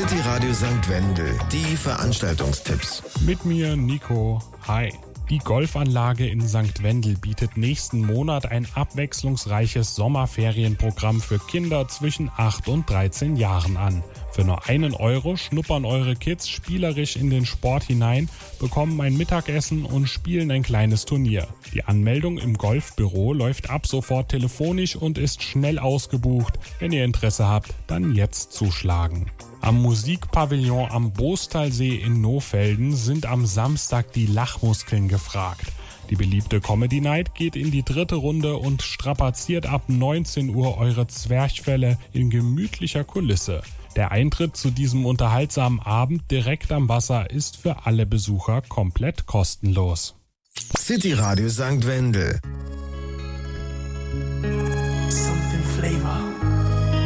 City Radio St. Wendel, die Veranstaltungstipps. Mit mir Nico. Hi. Die Golfanlage in St. Wendel bietet nächsten Monat ein abwechslungsreiches Sommerferienprogramm für Kinder zwischen 8 und 13 Jahren an. Für nur €1 schnuppern eure Kids spielerisch in den Sport hinein, bekommen ein Mittagessen und spielen ein kleines Turnier. Die Anmeldung im Golfbüro läuft ab sofort telefonisch und ist schnell ausgebucht. Wenn ihr Interesse habt, dann jetzt zuschlagen. Am Musikpavillon am Boostalsee in Nohfelden sind am Samstag die Lachmuskeln gefragt. Die beliebte Comedy Night geht in die 3. Runde und strapaziert ab 19 Uhr eure Zwerchfelle in gemütlicher Kulisse. Der Eintritt zu diesem unterhaltsamen Abend direkt am Wasser ist für alle Besucher komplett kostenlos. City Radio St. Wendel. Something flavor.